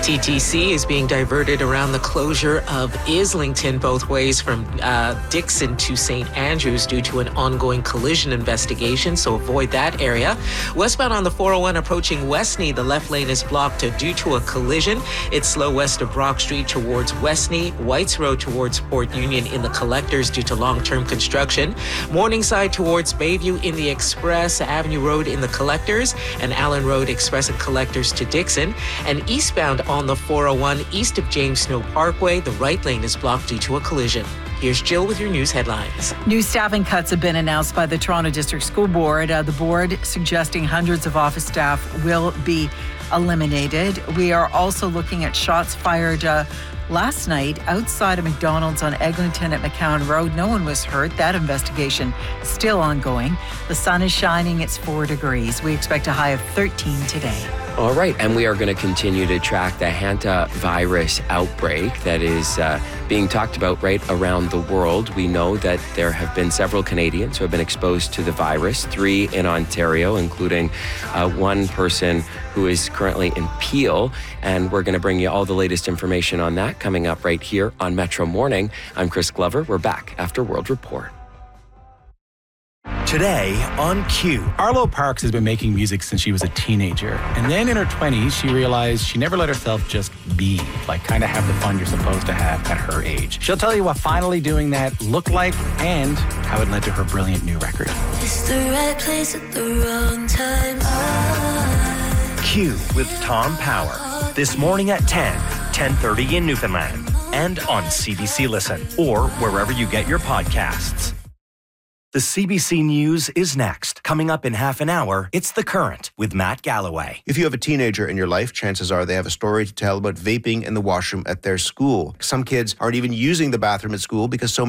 TTC is being diverted around the closure of Islington both ways from Dixon to St. Andrews due to an ongoing collision investigation, so avoid that area. Westbound on the 401 approaching Westney, the left lane is blocked due to a collision. It's slow west of Brock Street towards Westney, Whites Road towards Port Union in the collectors due to long-term construction. Morningside towards Bayview in the Express, Avenue Road in the collectors, and Allen Road Express and collectors to Dixon. And eastbound on the 401 east of James Snow Parkway, the right lane is blocked due to a collision. Here's Jill with your news headlines. New staffing cuts have been announced by the Toronto District School Board. The board suggesting hundreds of office staff will be eliminated. We are also looking at shots fired last night outside of McDonald's on Eglinton at McCowan Road. No one was hurt. That investigation still ongoing. The sun is shining. It's 4 degrees. We expect a high of 13 today. All right, and we are going to continue to track the hantavirus outbreak that is being talked about right around the world. We know that there have been several Canadians who have been exposed to the virus, 3 in Ontario, including one person who is currently in Peel. And we're going to bring you all the latest information on that coming up right here on Metro Morning. I'm Chris Glover. We're back after World Report. Today on Q. Arlo Parks has been making music since she was a teenager. And then in her 20s, she realized she never let herself just be, like kind of have the fun you're supposed to have at her age. She'll tell you what finally doing that looked like and how it led to her brilliant new record. It's the right place at the wrong time. Q with Tom Power. This morning at 10:30 in Newfoundland. And on CBC Listen or wherever you get your podcasts. The CBC News is next. Coming up in half an hour, it's The Current with Matt Galloway. If you have a teenager in your life, chances are they have a story to tell about vaping in the washroom at their school. Some kids aren't even using the bathroom at school because so